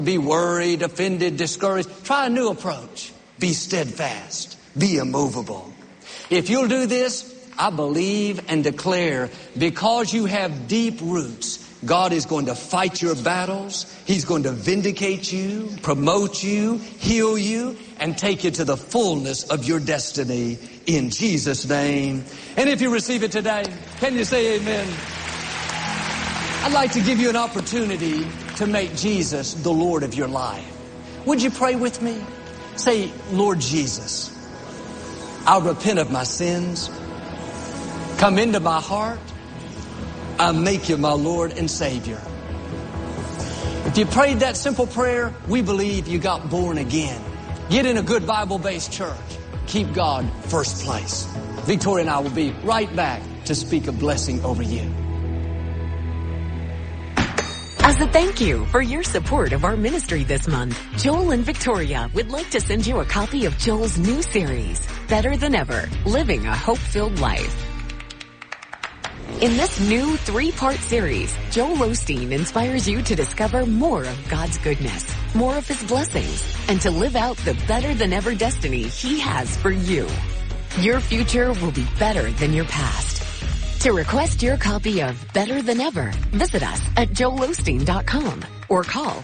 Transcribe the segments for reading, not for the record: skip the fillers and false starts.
Be worried, offended, discouraged. Try a new approach. Be steadfast. Be immovable. If you'll do this, I believe and declare, because you have deep roots, God is going to fight your battles. He's going to vindicate you, promote you, heal you, and take you to the fullness of your destiny in Jesus' name. And if you receive it today, can you say amen? I'd like to give you an opportunity to make Jesus the Lord of your life. Would you pray with me? Say, Lord Jesus, I repent of my sins. Come into my heart. I make you my Lord and Savior. If you prayed that simple prayer, we believe you got born again. Get in a good Bible-based church. Keep God first place. Victoria and I will be right back to speak a blessing over you. As a thank you for your support of our ministry this month, Joel and Victoria would like to send you a copy of Joel's new series, Better Than Ever, Living a Hope-Filled Life. In this new 3-part series, Joel Osteen inspires you to discover more of God's goodness, more of His blessings, and to live out the better-than-ever destiny He has for you. Your future will be better than your past. To request your copy of Better Than Ever, visit us at joelosteen.com or call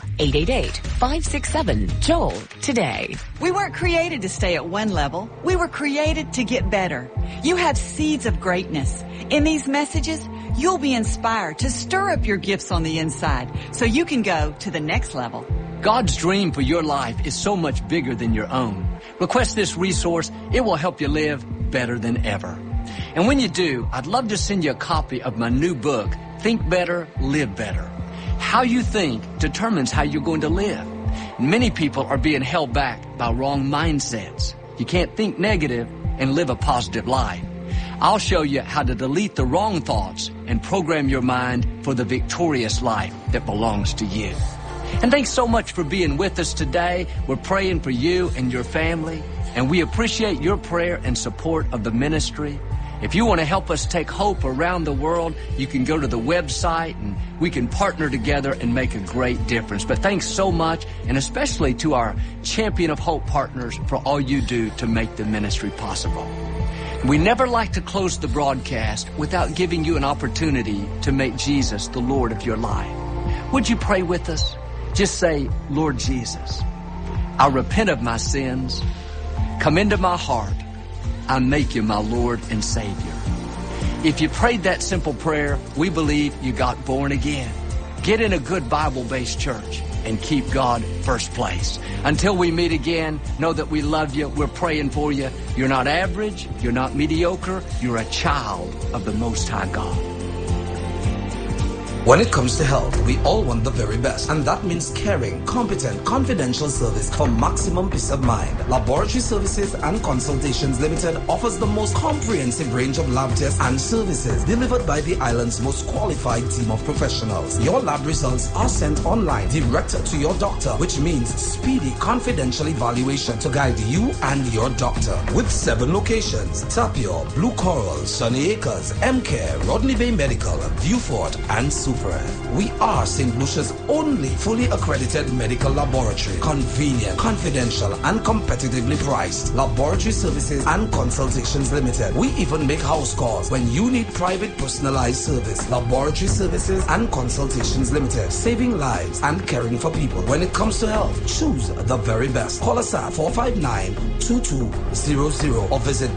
888-567-JOEL today. We weren't created to stay at one level. We were created to get better. You have seeds of greatness. In these messages, you'll be inspired to stir up your gifts on the inside so you can go to the next level. God's dream for your life is so much bigger than your own. Request this resource. It will help you live better than ever. And when you do, I'd love to send you a copy of my new book, Think Better, Live Better. How you think determines how you're going to live. Many people are being held back by wrong mindsets. You can't think negative and live a positive life. I'll show you how to delete the wrong thoughts and program your mind for the victorious life that belongs to you. And thanks so much for being with us today. We're praying for you and your family, and we appreciate your prayer and support of the ministry. If you want to help us take hope around the world, you can go to the website and we can partner together and make a great difference. But thanks so much, and especially to our Champion of Hope partners for all you do to make the ministry possible. We never like to close the broadcast without giving you an opportunity to make Jesus the Lord of your life. Would you pray with us? Just say, Lord Jesus, I repent of my sins. Come into my heart. I make you my Lord and Savior. If you prayed that simple prayer, we believe you got born again. Get in a good Bible-based church and keep God first place. Until we meet again, know that we love you. We're praying for you. You're not average. You're not mediocre. You're a child of the Most High God. When it comes to health, we all want the very best, and that means caring, competent, confidential service for maximum peace of mind. Laboratory Services and Consultations Limited offers the most comprehensive range of lab tests and services delivered by the island's most qualified team of professionals. Your lab results are sent online direct to your doctor, which means speedy, confidential evaluation to guide you and your doctor. With 7 locations: Tapio, Blue Coral, Sunny Acres, M-Care, Rodney Bay Medical, Viewfort, and Super. We are St. Lucia's only fully accredited medical laboratory. Convenient, confidential, and competitively priced. Laboratory Services and Consultations Limited. We even make house calls when you need private personalized service. Laboratory Services and Consultations Limited. Saving lives and caring for people. When it comes to health, choose the very best. Call us at 459-2200 or visit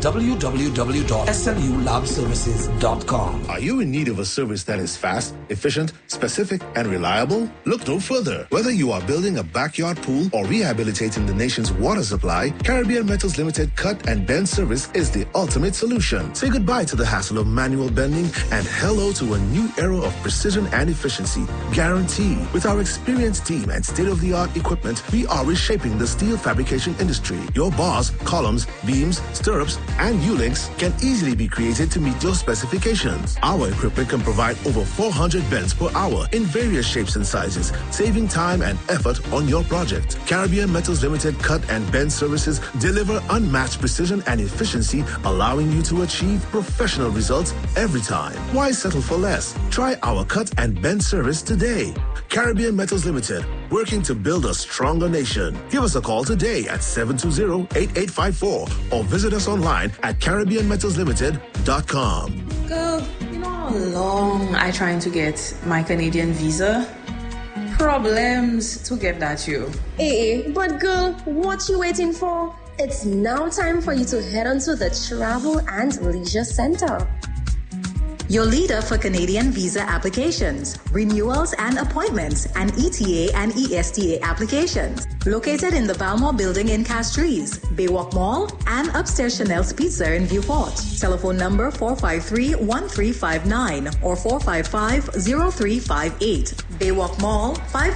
www.slulabservices.com. Are you in need of a service that is fast, efficient, specific, and reliable? Look no further. Whether you are building a backyard pool or rehabilitating the nation's water supply, Caribbean Metals Limited Cut and Bend service is the ultimate solution. Say goodbye to the hassle of manual bending and hello to a new era of precision and efficiency. Guaranteed. With our experienced team and state-of-the-art equipment, we are reshaping the steel fabrication industry. Your bars, columns, beams, stirrups, and U-links can easily be created to meet your specifications. Our equipment can provide over 400 beds bends per hour in various shapes and sizes, saving time and effort on your project. Caribbean Metals Limited cut and bend services deliver unmatched precision and efficiency, allowing you to achieve professional results every time. Why settle for less? Try our cut and bend service today. Caribbean Metals Limited, working to build a stronger nation. Give us a call today at 720-8854 or visit us online at CaribbeanMetalsLimited.com. Girl, you know how long I trying to get my Canadian visa? Problems to get that you. But girl, what you waiting for? It's now time for you to head on to the Travel and Leisure Center, your leader for Canadian visa applications, renewals and appointments, and ETA and ESTA applications. Located in the Balmore Building in Castries, Baywalk Mall, and upstairs Chanel's Pizza in Viewport. Telephone number 453-1359 or 455-0358. Baywalk Mall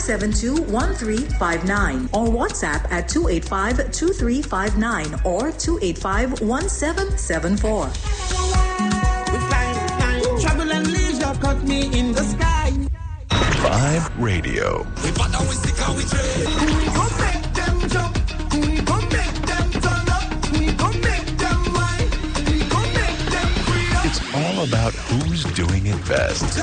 572-1359 or WhatsApp at 285-2359 or 285-1774. Travel and leisure cut me in the sky. Vibe Radio. We bad and we sick and we trade. We gon' make them jump. We gon' make them turn up. We gon' make them wine. We gon' make them free up. It's all about who's doing it best.